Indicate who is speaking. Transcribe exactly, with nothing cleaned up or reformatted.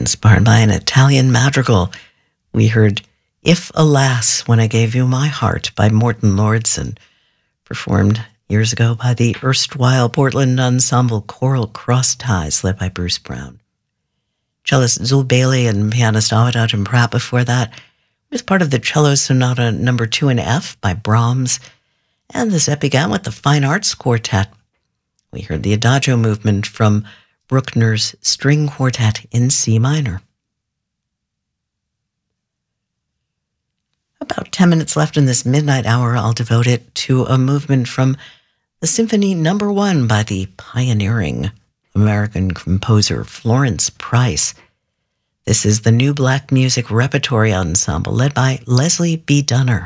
Speaker 1: inspired by an Italian madrigal. We heard If Alas, When I Gave You My Heart by Morton Lordson, performed years ago by the erstwhile Portland ensemble Choral Cross Ties, led by Bruce Brown. Cellist Zul Bailey and pianist Awadadjin Pratt before that was part of the Cello Sonata number two in F by Brahms, and the set began with the Fine Arts Quartet. We heard the Adagio movement from Bruckner's String Quartet in C minor. About ten minutes left in this midnight hour. I'll devote it to a movement from the Symphony Number One by the pioneering American composer Florence Price. This is the New Black Music Repertory Ensemble, led by Leslie B. Dunner.